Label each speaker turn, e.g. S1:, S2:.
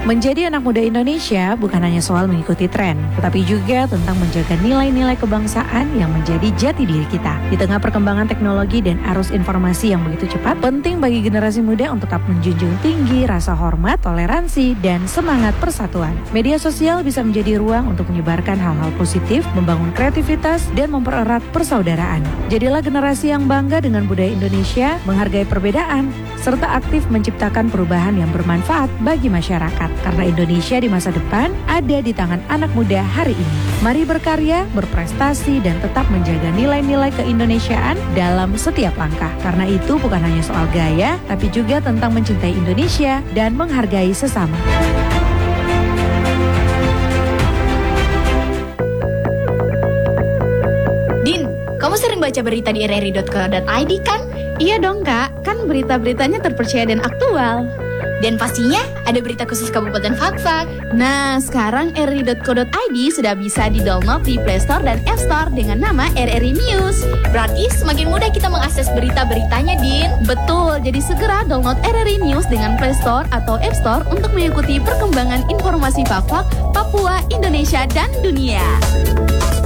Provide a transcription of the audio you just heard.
S1: Menjadi anak muda Indonesia bukan hanya soal mengikuti tren, tetapi juga tentang menjaga nilai-nilai kebangsaan yang menjadi jati diri kita. Di tengah perkembangan teknologi dan arus informasi yang begitu cepat, penting bagi generasi muda untuk tetap menjunjung tinggi rasa hormat, toleransi, dan semangat persatuan. Media sosial bisa menjadi ruang untuk menyebarkan hal-hal positif, membangun kreativitas, dan mempererat persaudaraan. Jadilah generasi yang bangga dengan budaya Indonesia, menghargai perbedaan, serta aktif menciptakan perubahan yang bermanfaat bagi masyarakat. Karena Indonesia di masa depan ada di tangan anak muda hari ini. Mari berkarya, berprestasi, dan tetap menjaga nilai-nilai keindonesiaan dalam setiap langkah. Karena itu bukan hanya soal gaya, tapi juga tentang mencintai Indonesia dan menghargai sesama.
S2: Din, kamu sering baca berita di rri.co.id kan?
S3: Iya dong kak, kan berita-beritanya terpercaya dan aktual.
S2: Dan pastinya ada berita khusus Kabupaten Fakfak.
S3: Nah, sekarang rri.co.id sudah bisa di-download di Play Store dan App Store dengan nama RRI News.
S2: Berarti semakin mudah kita mengakses berita-beritanya, Din.
S3: Betul, jadi segera download RRI News dengan Play Store atau App Store untuk mengikuti perkembangan informasi Fakfak, Papua, Indonesia, dan dunia.